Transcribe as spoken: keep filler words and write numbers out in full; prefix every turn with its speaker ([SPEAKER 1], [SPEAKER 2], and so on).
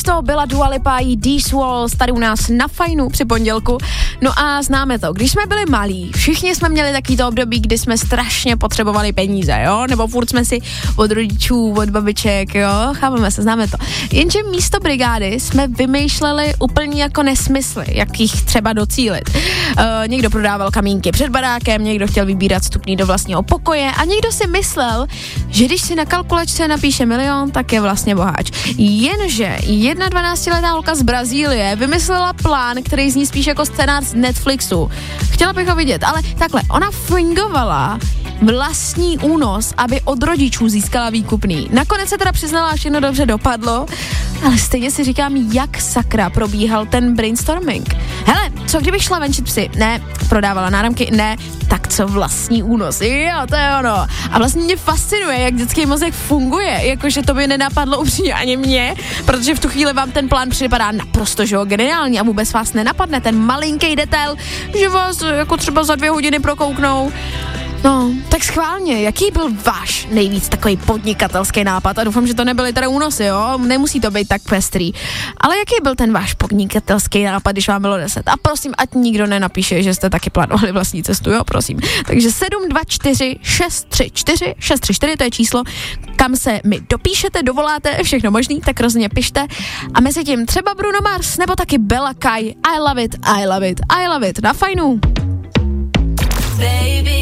[SPEAKER 1] místo byla Dua Lipa i These Walls tady u nás na Fajnu při pondělku. No a známe to, když jsme byli malí, všichni jsme měli takový to období, kdy jsme strašně potřebovali peníze, jo, nebo furt jsme si od rodičů, od babiček, jo, chápeme se, známe to. Jenže místo brigády jsme vymýšleli úplně jako nesmysly, jak jich třeba docílit. Uh, někdo prodával kamínky před barákem, někdo chtěl vybírat vstupný do vlastního pokoje a někdo si myslel, že když si na kalkulačce napíše milion, tak je vlastně boháč. Jenže jedna dvanáctiletá holka z Brazílie vymyslela plán, který zní spíš jako scénář z Netflixu. Chtěla bych ho vidět, ale takhle, ona fingovala vlastní únos, aby od rodičů získala výkupný. Nakonec se teda přiznala, že všechno dobře dopadlo, ale stejně si říkám, jak sakra probíhal ten brainstorming. Hele, co kdybych šla venčit psy? Ne. Prodávala náramky? Ne. Tak co vlastní únos? Jo, to je ono. A vlastně mě fascinuje, jak dětský mozek funguje, jakože to by nenapadlo upřímně ani mě, protože v tu chvíli vám ten plán připadá naprosto, že jo, geniální a vůbec vás nenapadne ten malinký detail, že vás jako třeba za dvě hodiny prokouknou. No, tak schválně, jaký byl váš nejvíc takový podnikatelský nápad? A doufám, že to nebyly teda únosy, jo? Nemusí to být tak pestrý. Ale jaký byl ten váš podnikatelský nápad, když vám bylo deset? A prosím, ať nikdo nenapíše, že jste taky plánovali vlastní cestu, jo, prosím. Takže sedm dva čtyři šest tři čtyři šest tři čtyři, to je číslo, kam se mi dopíšete, dovoláte, všechno možný, tak rozhodně pište. A mezi tím třeba Bruno Mars, nebo taky Bella Kai. I love it, I love it, I love it. Na Fajnu. Baby.